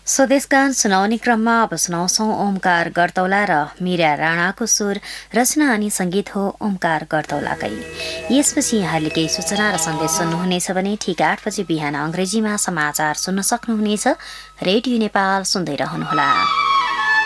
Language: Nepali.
स्वदेशगान सुनाउने क्रममा अब सुनाउँछौ ओमकार गर्तौला र मीरा राणाको स्वर, रचना अनि संगीत हो ओमकार गर्तौलाकै। यसपछि यहाँले केही सूचना र सन्देश सुन्नुहुनेछ भने ठिक 8 बजे बिहान अंग्रेजीमा समाचार सुन्न सक्नुहुनेछ। रेडियो नेपाल सुन्दै रहनुहोला।